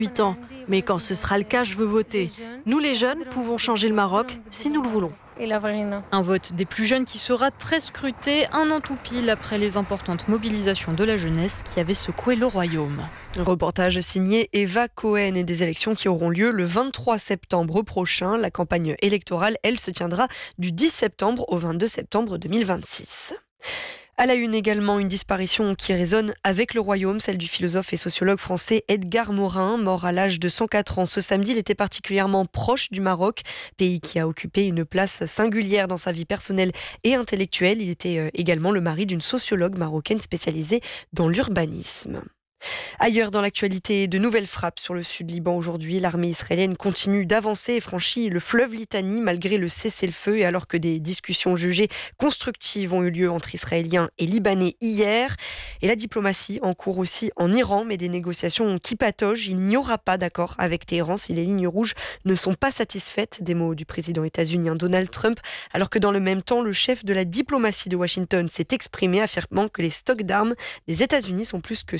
8 ans. Mais quand ce sera le cas, je veux voter. Nous les jeunes pouvons changer le Maroc si nous le voulons. Un vote des plus jeunes qui sera très scruté, un an tout pile après les importantes mobilisations de la jeunesse qui avaient secoué le royaume. Reportage signé Eva Cohen et des élections qui auront lieu le 23 septembre prochain. La campagne électorale, elle, se tiendra du 10 septembre au 22 septembre 2026. À la une également, une disparition qui résonne avec le royaume, celle du philosophe et sociologue français Edgar Morin, mort à l'âge de 104 ans. Ce samedi, il était particulièrement proche du Maroc, pays qui a occupé une place singulière dans sa vie personnelle et intellectuelle. Il était également le mari d'une sociologue marocaine spécialisée dans l'urbanisme. Ailleurs dans l'actualité, de nouvelles frappes sur le sud Liban aujourd'hui. L'armée israélienne continue d'avancer et franchit le fleuve Litani malgré le cessez-le-feu et alors que des discussions jugées constructives ont eu lieu entre Israéliens et Libanais hier. Et la diplomatie en cours aussi en Iran, mais des négociations qui pataugent. Il n'y aura pas d'accord avec Téhéran si les lignes rouges ne sont pas satisfaites, des mots du président états-unien Donald Trump, alors que dans le même temps, le chef de la diplomatie de Washington s'est exprimé affirmant que les stocks d'armes des États-Unis sont plus que